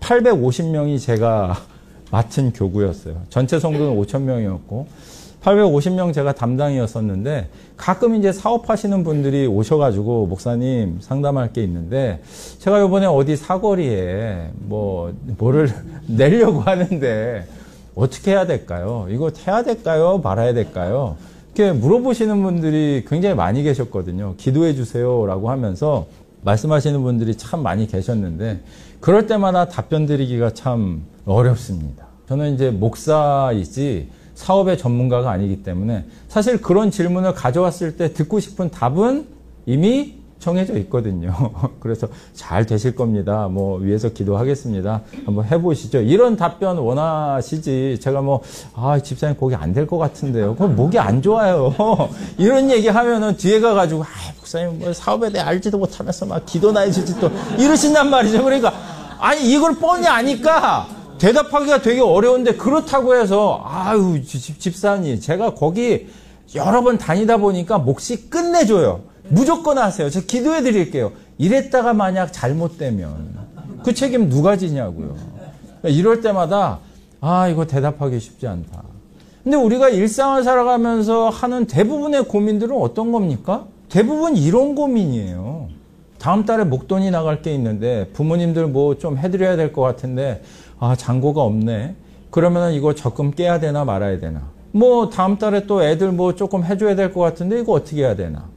850명이 제가 맡은 교구였어요. 전체 성도는 5,000명이었고 850명 제가 담당이었었는데 가끔 이제 사업하시는 분들이 오셔가지고 목사님 상담할 게 있는데 제가 이번에 어디 사거리에 뭐를 내려고 하는데 어떻게 해야 될까요? 이거 해야 될까요? 말아야 될까요? 이렇게 물어보시는 분들이 굉장히 많이 계셨거든요. 기도해 주세요라고 하면서 말씀하시는 분들이 참 많이 계셨는데 그럴 때마다 답변 드리기가 참 어렵습니다. 저는 이제 목사이지 사업의 전문가가 아니기 때문에 사실 그런 질문을 가져왔을 때 듣고 싶은 답은 이미 정해져 있거든요. 그래서 잘 되실 겁니다. 위에서 기도하겠습니다. 한번 해보시죠. 이런 답변 원하시지. 제가 집사님 거기 안 될 것 같은데요. 그럼 목이 안 좋아요. 이런 얘기 하면은 뒤에 가가지고, 목사님 사업에 대해 알지도 못하면서 막 기도나 해주지 또 이러신단 말이죠. 그러니까, 이걸 뻔히 아니까 대답하기가 되게 어려운데 그렇다고 해서, 집사님, 제가 거기 여러 번 다니다 보니까 몫이 끝내줘요. 무조건 하세요. 제가 기도해 드릴게요. 이랬다가 만약 잘못되면 그 책임 누가 지냐고요. 이럴 때마다 이거 대답하기 쉽지 않다. 근데 우리가 일상을 살아가면서 하는 대부분의 고민들은 어떤 겁니까? 대부분 이런 고민이에요. 다음 달에 목돈이 나갈 게 있는데 부모님들 좀 해드려야 될 것 같은데 잔고가 없네. 그러면 이거 적금 깨야 되나 말아야 되나. 다음 달에 또 애들 조금 해줘야 될 것 같은데 이거 어떻게 해야 되나.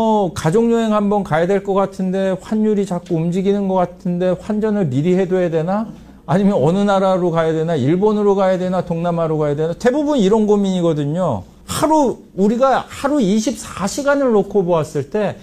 가족여행 한번 가야 될 것 같은데 환율이 자꾸 움직이는 것 같은데 환전을 미리 해둬야 되나? 아니면 어느 나라로 가야 되나? 일본으로 가야 되나? 동남아로 가야 되나? 대부분 이런 고민이거든요. 우리가 하루 24시간을 놓고 보았을 때,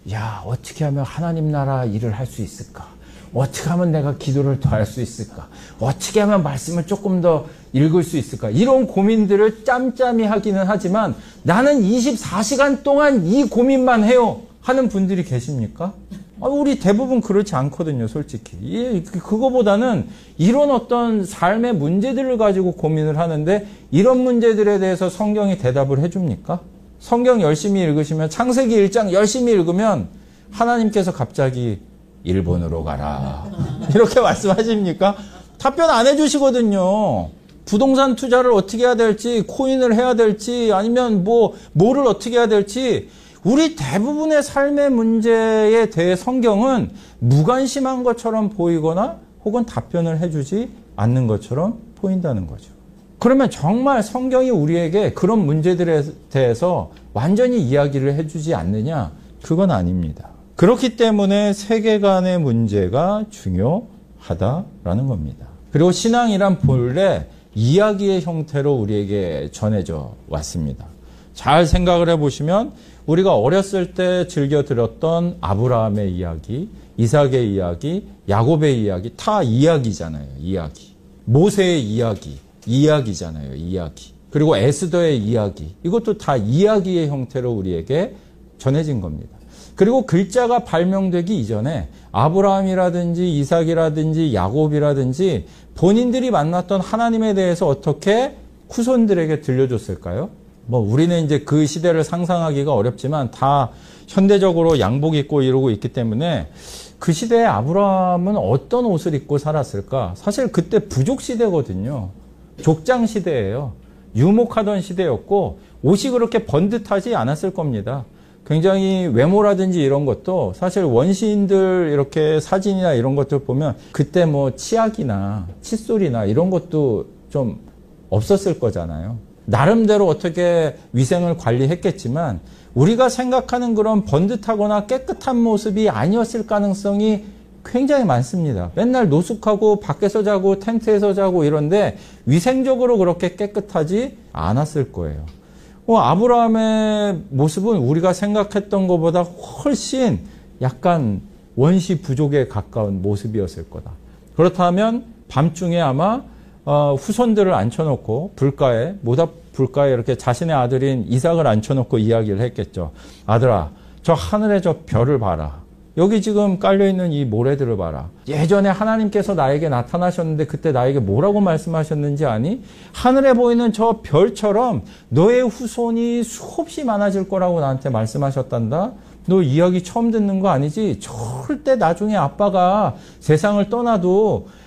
어떻게 하면 하나님 나라 일을 할 수 있을까? 어떻게 하면 내가 기도를 더 할 수 있을까? 어떻게 하면 말씀을 조금 더 읽을 수 있을까? 이런 고민들을 짬짬이 하기는 하지만 나는 24시간 동안 이 고민만 해요 하는 분들이 계십니까? 우리 대부분 그렇지 않거든요, 솔직히. 그거보다는 이런 어떤 삶의 문제들을 가지고 고민을 하는데 이런 문제들에 대해서 성경이 대답을 해줍니까? 성경 열심히 읽으시면 창세기 1장 열심히 읽으면 하나님께서 갑자기 일본으로 가라 이렇게 말씀하십니까? 답변 안 해주시거든요. 부동산 투자를 어떻게 해야 될지, 코인을 해야 될지, 아니면 뭐를 어떻게 해야 될지, 우리 대부분의 삶의 문제에 대해 성경은 무관심한 것처럼 보이거나 혹은 답변을 해주지 않는 것처럼 보인다는 거죠. 그러면 정말 성경이 우리에게 그런 문제들에 대해서 완전히 이야기를 해주지 않느냐? 그건 아닙니다. 그렇기 때문에 세계관의 문제가 중요하다라는 겁니다. 그리고 신앙이란 본래 이야기의 형태로 우리에게 전해져 왔습니다. 잘 생각을 해보시면 우리가 어렸을 때 즐겨 들었던 아브라함의 이야기, 이삭의 이야기, 야곱의 이야기 다 이야기잖아요. 이야기. 모세의 이야기잖아요. 이야기. 그리고 에스더의 이야기. 이것도 다 이야기의 형태로 우리에게 전해진 겁니다. 그리고 글자가 발명되기 이전에 아브라함이라든지 이삭이라든지 야곱이라든지 본인들이 만났던 하나님에 대해서 어떻게 후손들에게 들려줬을까요? 우리는 이제 그 시대를 상상하기가 어렵지만 다 현대적으로 양복 입고 이러고 있기 때문에 그 시대에 아브라함은 어떤 옷을 입고 살았을까? 사실 그때 부족 시대거든요. 족장 시대예요. 유목하던 시대였고 옷이 그렇게 번듯하지 않았을 겁니다. 굉장히 외모라든지 이런 것도 사실 원시인들 이렇게 사진이나 이런 것들 보면 그때 치약이나 칫솔이나 이런 것도 좀 없었을 거잖아요. 나름대로 어떻게 위생을 관리했겠지만 우리가 생각하는 그런 번듯하거나 깨끗한 모습이 아니었을 가능성이 굉장히 많습니다. 맨날 노숙하고 밖에서 자고 텐트에서 자고 이런데 위생적으로 그렇게 깨끗하지 않았을 거예요. 아브라함의 모습은 우리가 생각했던 것보다 훨씬 약간 원시 부족에 가까운 모습이었을 거다. 그렇다면 밤중에 아마 후손들을 앉혀놓고 모닥 불가에 이렇게 자신의 아들인 이삭을 앉혀놓고 이야기를 했겠죠. 아들아, 저 하늘에 저 별을 봐라. 여기 지금 깔려있는 이 모래들을 봐라. 예전에 하나님께서 나에게 나타나셨는데 그때 나에게 뭐라고 말씀하셨는지 아니? 하늘에 보이는 저 별처럼 너의 후손이 수없이 많아질 거라고 나한테 말씀하셨단다. 너 이야기 처음 듣는 거 아니지? 절대 나중에 아빠가 세상을 떠나도